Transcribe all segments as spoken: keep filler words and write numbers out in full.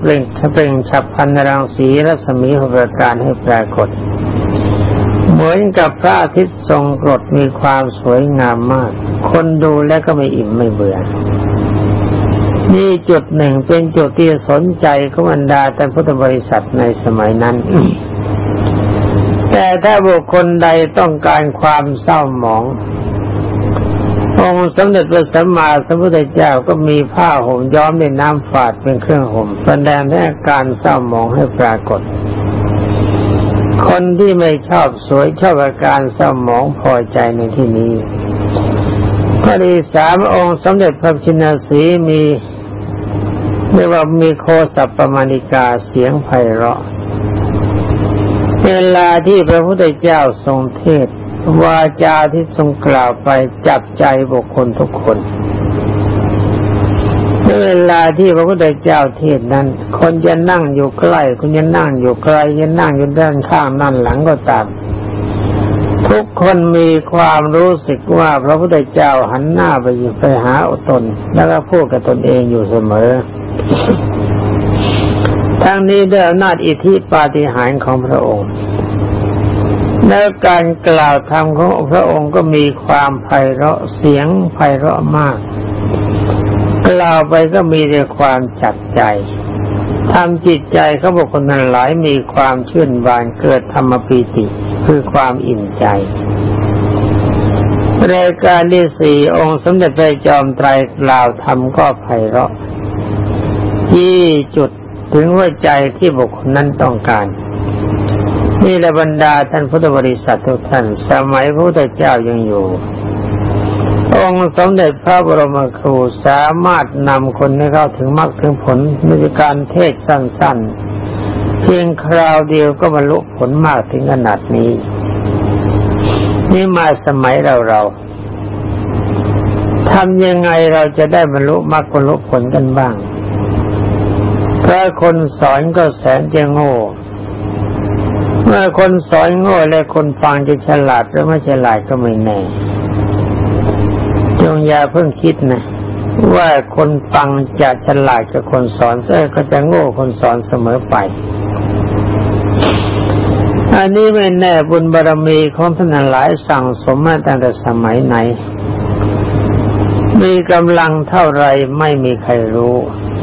เปล่งเปล่งฉับพลันรังสีรัศมีหกประการให้ปรากฏเหมือนกับพระอาทิตย์ทรงกรดมีความสวยงามมากคนดูแล้วก็ไม่อิ่มไม่เบื่อนี่จุดหนึ่งเป็นจุดที่สนใจของบรรดาท่านพุทธบริษัทในสมัยนั้น แต่ถ้าบุคคลใดต้องการความเศร้าหมององค์สมเด็จพระสัมมาสัมพุทธเจ้าก็มีผ้าห่มย้อมด้วยน้ำฝาดเป็นเครื่องห่มแสดงอาการเศร้าหมองให้ปรากฏคนที่ไม่ชอบสวยชอบอาการเศร้าหมองพอใจในที่นี้ข้อที่สามองค์สมเด็จพระชินสีห์มีเรียกว่ามีโคสัพปมาณิกาเสียงไพเราะเวลาที่พระพุทธเจ้าทรงเทศน์วาจาที่ทรงกล่าวไปจับใจบุคคลทุกคนเวลาที่พระพุทธเจ้าเทศน์นั้นคนจะนั่งอยู่ใกล้คนจะนั่งอยู่ไกลจะนั่งอยู่ด้านข้างด้านหลังก็ตามทุกคนมีความรู้สึกว่าพระพุทธเจ้าหันหน้าไปไปหาตนแล้วก็พูดกับตนเองอยู่เสมอทั้งนี้ด้วยอำนาจอิทธิปาฏิหาริย์ของพระองค์และการกล่าวธรรมของพระองค์ก็มีความไพเราะเสียงไพเราะมากกล่าวไปก็มีแต่ความจับใจทำจิตใจเขาบุคคลนั้นหลายมีความชื่นบานเกิดธรรมปีติคือความอิ่มใจรายการที่สี่องค์สมเด็จพระจอมไตรกล่าวธรรมก็ไพเราะที่จุดถึงหัวใจที่บุคคลนั้นต้องการนี่แหละบรรดาท่านพุทธบริษัททุกท่านสมัยพระพุทธเจ้ายังอยู่องค์สมเด็จพระบรมครูสามารถนำคนให้เข้าถึงมรรคถึงผลด้วยการเทศน์สั้นๆเพียงคราวเดียวก็บรรลุผลมากถึงขนาดนี้นี่มาสมัยเราเราทำยังไงเราจะได้บรรลุมรรคบรรลุผลกันบ้างเพราะคนสอนก็แสนจะโง่เมื่อคนสอนโง่และคนฟังจะฉลาดหรือไม่ฉลาดก็ไม่แน่จงอย่าเพิ่งคิดนะว่าคนฟังจะฉลาดกับคนสอนเสียก็จะโง่คนสอนเสมอไปอันนี้ไม่แน่บุญบารมีของท่านหลายสั่งสมมาตั้งแต่สมัยไหนมีกำลังเท่าไรไม่มีใครรู้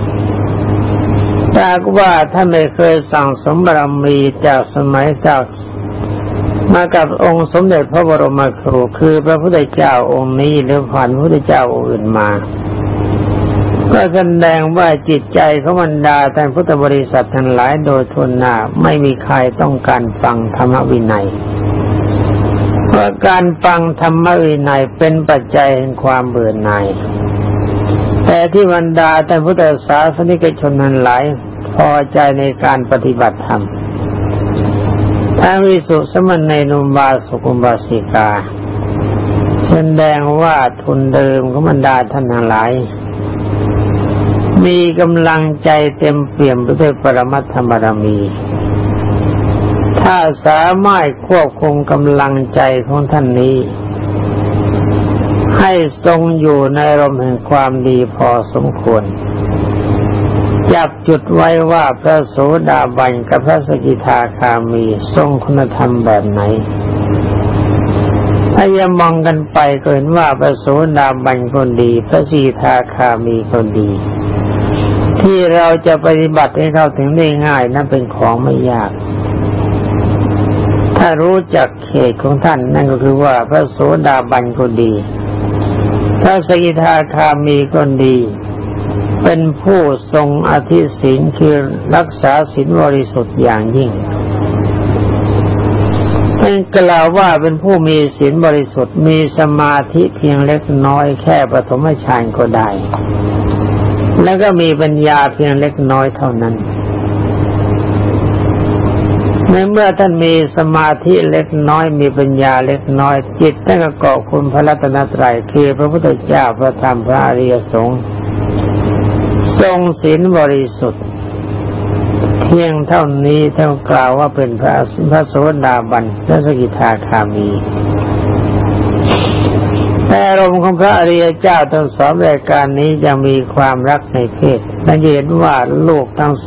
แต่ว่าถ้าไม่เคยสั่งสมบารมีจากสมัยจากมากับองค์สมเด็จพระบรมครูคือพระพุทธเจ้าองค์นี้หรือผ่านพระพุทธเจ้าองค์อื่นมาก็แสดงว่าจิตใจของบรรดาท่านพุทธบริษัททั้งหลายโดยทั่วหน้าไม่มีใครต้องการฟังธรรมวินัยเพราะการฟังธรรมวินัยเป็นปัจจัยแห่งความเบื่อหน่ายแต่ที่บรรดาท่านพุทธศาสนิกชนทั้งหลายพอใจในการปฏิบัติธรรมทั้งวิสุทธิสมณเณรอุบาสกอุบาสิกาแสดงว่าทุนเดิมของบรรดาท่านทั้งหลายมีกำลังใจเต็มเปี่ยมไปด้วยปรมัตถบารมีถ้าสามารถควบคุมกำลังใจของท่านนี้ให้ทรงอยู่ในอารมณ์แห่งความดีพอสมควรจับจุดไว้ว่าพระโสดาบันกับพระสกิทาคามีทรงคุณธรรมแบบไหนถ้ายังมองกันไปก็เห็นว่าพระโสดาบันคนดีพระสกิทาคามีคนดีที่เราจะปฏิบัติให้เข้าถึงได้ง่ายนั้นเป็นของไม่ยากถ้ารู้จักเขตของท่านนั่นก็คือว่าพระโสดาบันคนดีพระสกิทาคามีคนดีเป็นผู้ทรงอธิศีลคือรักษาศีลบริสุทธิ์อย่างยิ่งเป็นกล่าวว่าเป็นผู้มีศีลบริสุทธิ์มีสมาธิเพียงเล็กน้อยแค่ปฐมฌานก็ได้แล้วก็มีปัญญาเพียงเล็กน้อยเท่านั้นในเมื่อท่านมีสมาธิเล็กน้อยมีปัญญาเล็กน้อยจิตท่านก็เกาะคุณพระรัตนตรัยคือพระพุทธเจ้าพระธรรมพระอริยสงฆ์ทรงศีลบริสุทธิ์เพียงเท่านี้เท่ากล่าวว่าเป็นพระพระโสดาบันพระสกิทาคามีแต่อารมณ์ของพระอริยเจ้าทั้งสองรายการนี้ยังมีความรักในเพศและเห็นว่าโลกทั้ง